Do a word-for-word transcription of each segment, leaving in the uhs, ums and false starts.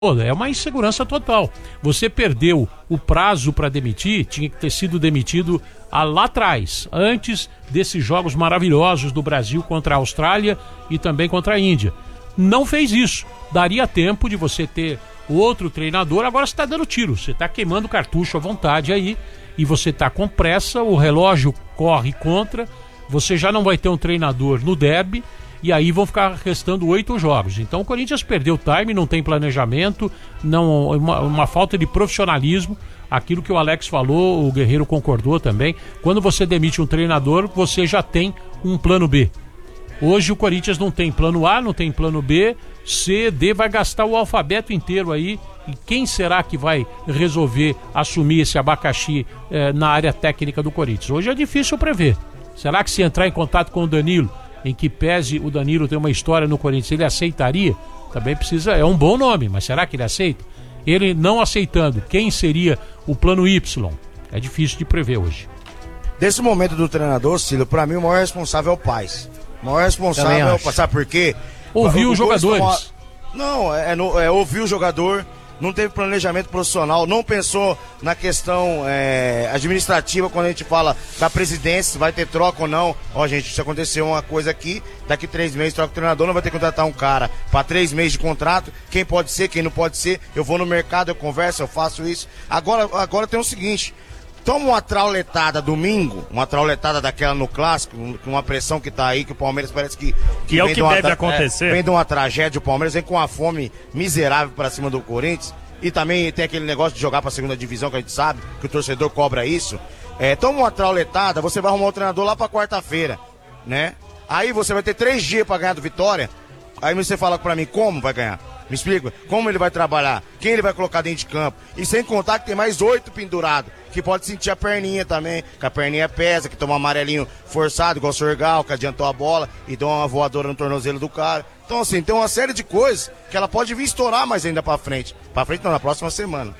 É uma insegurança total. Você perdeu o prazo para demitir, tinha que ter sido demitido lá atrás, antes desses jogos maravilhosos do Brasil contra a Austrália e também contra a Índia. Não fez isso. Daria tempo de você ter outro treinador. Agora você está dando tiro, você está queimando cartucho à vontade aí e você está com pressa, o relógio corre contra, você já não vai ter um treinador no derby. E aí vão ficar restando oito jogos. Então o Corinthians perdeu o time, não tem planejamento, não, uma, uma falta de profissionalismo. Aquilo que o Alex falou, o Guerreiro concordou também. Quando você demite um treinador, você já tem um plano B. Hoje o Corinthians não tem plano A, não tem plano B, C, D, vai gastar o alfabeto inteiro aí. E quem será que vai resolver assumir esse abacaxi eh, na área técnica do Corinthians? Hoje é difícil prever. Será que se entrar em contato com o Danilo, em que pese o Danilo ter uma história no Corinthians, ele aceitaria? Também precisa, é um bom nome, mas será que ele aceita? Ele não aceitando, quem seria o plano Y? É difícil de prever hoje. Desse momento do treinador, Cílio, pra mim o maior responsável é o Paes. O maior responsável é o Paes, sabe por quê? Ouvir os jogadores. Não, é, é, é ouvir o jogador. Não teve planejamento profissional, não pensou na questão é, administrativa quando a gente fala da presidência, se vai ter troca ou não. Ó, gente, se acontecer uma coisa aqui, daqui três meses troca o treinador, não vai ter que contratar um cara para três meses de contrato, quem pode ser, quem não pode ser, eu vou no mercado, eu converso, eu faço isso. Agora, agora tem o seguinte, toma uma trauletada domingo, uma trauletada daquela no clássico, com uma pressão que tá aí, que o Palmeiras parece que... Que, que é o que deve tra- acontecer. É, vem de uma tragédia, o Palmeiras vem com uma fome miserável pra cima do Corinthians, e também tem aquele negócio de jogar pra segunda divisão, que a gente sabe, que o torcedor cobra isso. É, toma uma trauletada, você vai arrumar o treinador lá pra quarta-feira, né? Aí você vai ter três dias pra ganhar do Vitória, aí você fala pra mim, como vai ganhar? Me explica, como ele vai trabalhar, quem ele vai colocar dentro de campo, e sem contar que tem mais oito pendurados, que pode sentir a perninha também, que a perninha pesa, que toma um amarelinho forçado, igual o Sorgal, que adiantou a bola e deu uma voadora no tornozelo do cara. Então assim, tem uma série de coisas que ela pode vir estourar mais ainda pra frente. Pra frente não, na próxima semana.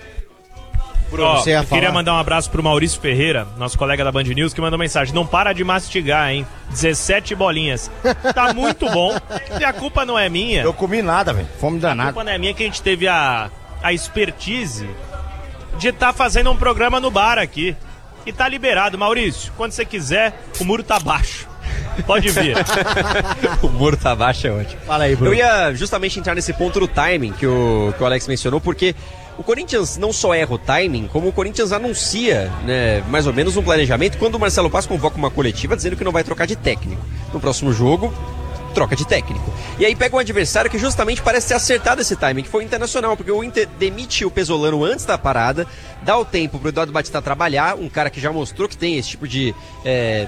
Bruno, oh, eu queria mandar um abraço pro Maurício Ferreira, nosso colega da Band News, que mandou mensagem. Não para de mastigar, hein? dezessete bolinhas. Tá muito bom. E a culpa não é minha. Eu comi nada, velho. Fome danada. A culpa não é minha, que a gente teve a, a expertise de estar tá fazendo um programa no bar aqui. E tá liberado. Maurício, quando você quiser, o muro tá baixo. Pode vir. O muro tá baixo é ótimo. Fala aí, Bruno. Eu ia justamente entrar nesse ponto do timing que o, que o Alex mencionou, porque o Corinthians não só erra o timing, como o Corinthians anuncia, né, mais ou menos um planejamento, quando o Marcelo Paz convoca uma coletiva dizendo que não vai trocar de técnico. No próximo jogo, troca de técnico. E aí pega um adversário que justamente parece ter acertado esse timing, que foi o Internacional, porque o Inter demite o Pesolano antes da parada, dá o tempo pro Eduardo Batista trabalhar, um cara que já mostrou que tem esse tipo de... É...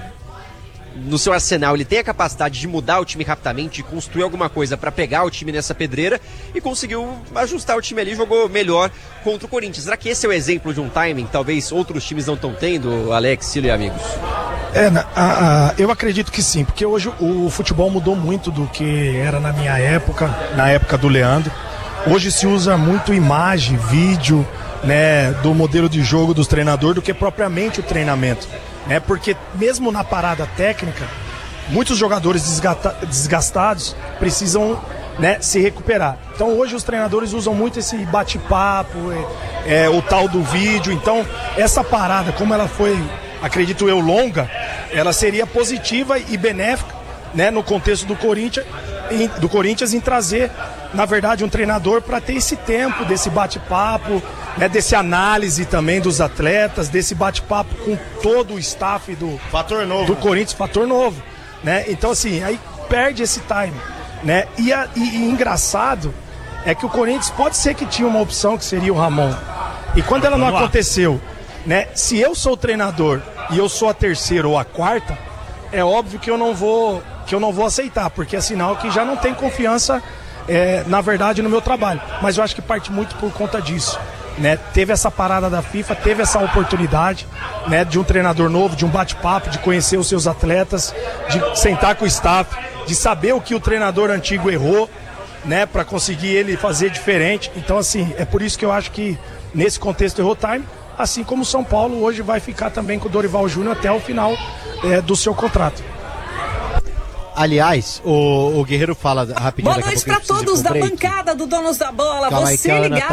no seu arsenal, ele tem a capacidade de mudar o time rapidamente, de construir alguma coisa para pegar o time nessa pedreira, e conseguiu ajustar o time ali, jogou melhor contra o Corinthians. Será que esse é o exemplo de um timing? Talvez outros times não estão tendo, Alex, Cílio e amigos. É, a, a, eu acredito que sim, porque hoje o, o futebol mudou muito do que era na minha época, na época do Leandro. Hoje se usa muito imagem, vídeo, né, do modelo de jogo dos treinadores do que propriamente o treinamento. É porque mesmo na parada técnica, muitos jogadores desgata- desgastados precisam, né, se recuperar. Então hoje os treinadores usam muito esse bate-papo, é, é, o tal do vídeo. Então essa parada, como ela foi, acredito eu, longa, ela seria positiva e benéfica, né, no contexto do Corinthians, em, do Corinthians em trazer, na verdade, um treinador para ter esse tempo desse bate-papo, né, desse análise também dos atletas, desse bate-papo com todo o staff do, fator novo, do Corinthians, fator novo, né? Então assim, aí perde esse time, né? E, a, e, e engraçado é que o Corinthians pode ser que tinha uma opção que seria o Ramon, e quando ela não aconteceu, né? Se eu sou o treinador e eu sou a terceira ou a quarta, é óbvio que eu não vou que eu não vou aceitar, porque é sinal que já não tem confiança, é, na verdade, no meu trabalho. Mas eu acho que parte muito por conta disso, né? Teve essa parada da FIFA, teve essa oportunidade, né, de um treinador novo, de um bate-papo, de conhecer os seus atletas, de sentar com o staff, de saber o que o treinador antigo errou, né, para conseguir ele fazer diferente. Então assim, é por isso que eu acho que nesse contexto errou time, assim como o São Paulo hoje vai ficar também com o Dorival Júnior até o final, é, do seu contrato. Aliás, o, o Guerreiro fala rapidinho. Boa noite para todos da bancada do Donos da Bola. Calma Você aí, ligado